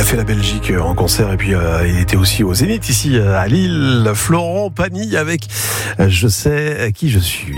fait la Belgique en concert et puis il était aussi au Zénith ici à Lille. Florent Pagny avec Je sais qui je suis.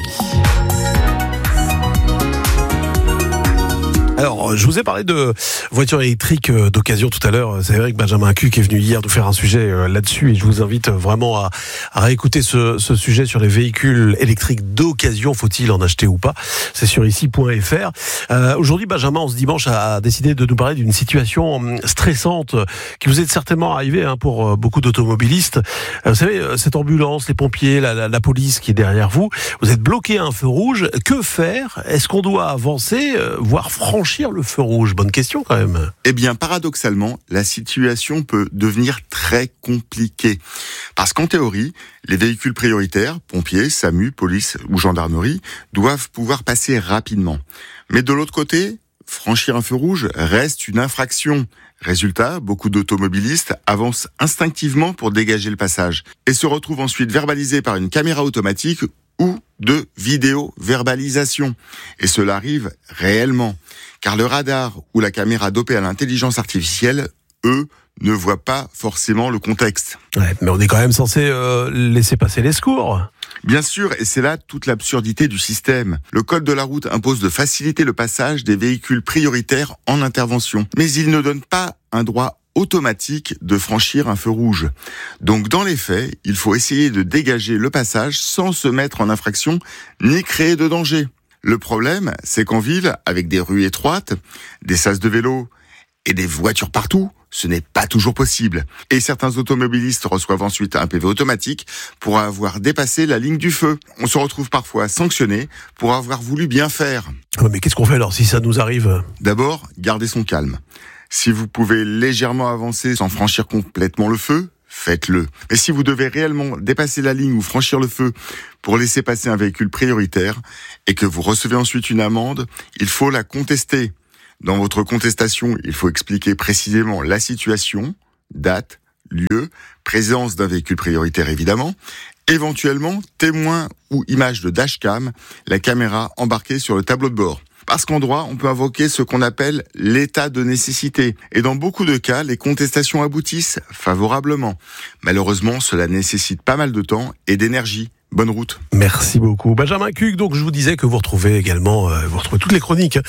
Alors, je vous ai parlé de voitures électriques d'occasion tout à l'heure. C'est vrai que Benjamin Cuc est venu hier nous faire un sujet là-dessus et je vous invite vraiment à réécouter ce sujet sur les véhicules électriques d'occasion. Faut-il en acheter ou pas? C'est sur ici.fr. Aujourd'hui, Benjamin, en ce dimanche, a décidé de nous parler d'une situation stressante qui vous est certainement arrivée pour beaucoup d'automobilistes. Vous savez, cette ambulance, les pompiers, la police qui est derrière vous, vous êtes bloqué à un feu rouge. Que faire? Est-ce qu'on doit avancer, voire franchir le feu rouge? Bonne question quand même. Eh bien, paradoxalement, la situation peut devenir très compliquée. Parce qu'en théorie, les véhicules prioritaires, pompiers, SAMU, police ou gendarmerie, doivent pouvoir passer rapidement. Mais de l'autre côté, franchir un feu rouge reste une infraction. Résultat, beaucoup d'automobilistes avancent instinctivement pour dégager le passage et se retrouvent ensuite verbalisés par une caméra automatique ou de vidéo-verbalisation. Et cela arrive réellement, car le radar ou la caméra dopée à l'intelligence artificielle, eux, ne voient pas forcément le contexte. Ouais, mais on est quand même censé laisser passer les secours. Bien sûr, et c'est là toute l'absurdité du système. Le code de la route impose de faciliter le passage des véhicules prioritaires en intervention, mais il ne donne pas un droit automatique de franchir un feu rouge. Donc dans les faits, il faut essayer de dégager le passage sans se mettre en infraction ni créer de danger. Le problème, c'est qu'en ville, avec des rues étroites, des sas de vélo et des voitures partout, ce n'est pas toujours possible. Et certains automobilistes reçoivent ensuite un PV automatique pour avoir dépassé la ligne du feu. On se retrouve parfois sanctionné pour avoir voulu bien faire. Mais qu'est-ce qu'on fait alors si ça nous arrive? D'abord, gardez son calme. Si vous pouvez légèrement avancer sans franchir complètement le feu, faites-le. Mais si vous devez réellement dépasser la ligne ou franchir le feu pour laisser passer un véhicule prioritaire et que vous recevez ensuite une amende, il faut la contester. Dans votre contestation, il faut expliquer précisément la situation, date, lieu, présence d'un véhicule prioritaire évidemment, éventuellement témoin ou image de dashcam, la caméra embarquée sur le tableau de bord. Parce qu'en droit, on peut invoquer ce qu'on appelle l'état de nécessité. Et dans beaucoup de cas, les contestations aboutissent favorablement. Malheureusement, cela nécessite pas mal de temps et d'énergie. Bonne route. Merci beaucoup. Benjamin Cuc, donc je vous disais que vous retrouvez également, vous retrouvez toutes les chroniques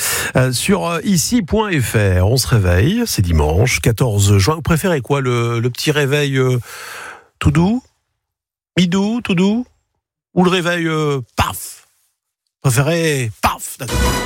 sur ici.fr. On se réveille, c'est dimanche, 14 juin. Vous préférez quoi, le petit réveil tout doux, mi-doux, tout doux, ou le réveil paf? Vous préférez paf, d'accord.